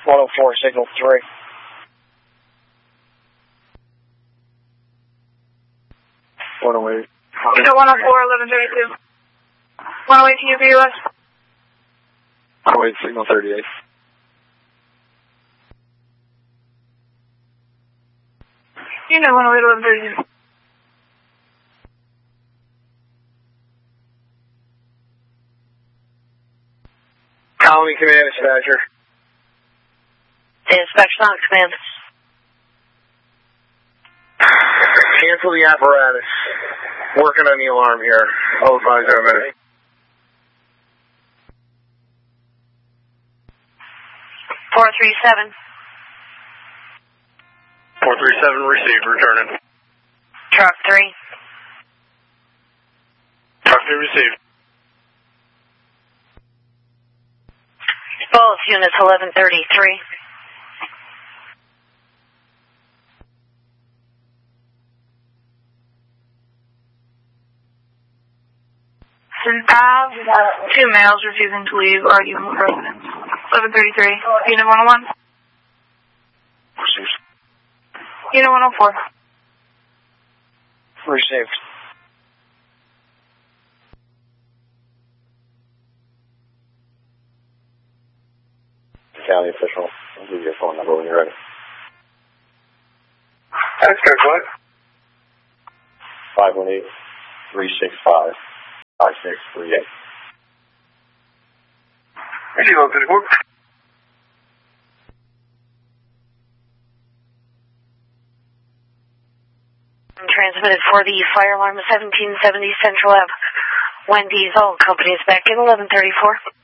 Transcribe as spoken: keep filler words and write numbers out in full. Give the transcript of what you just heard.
one oh four, signal three. one oh eight. Unit one oh four, eleven thirty-two. one oh eight, can you view us? one oh eight, signal thirty-eight. Unit one oh eight, eleven thirty-two. Colony Command, dispatcher. Dispatch on command. Cancel the apparatus. Working on the alarm here. I'll advise in a minute. four three seven. four three seven, received, returning. Truck three. Truck three received. Both units eleven thirty-three. Have two males refusing to leave our unit residence. eleven thirty-three. Unit one oh one. Received. Unit one oh four. Received. County official, I'll give you a phone number when you're ready. That's good, what? five one eight, three six five, five six three eight. Thank you, Lieutenant Cook. Transmitted for the fire alarm seventeen seventy Central Ave. Wendy's, all companies back in eleven thirty-four.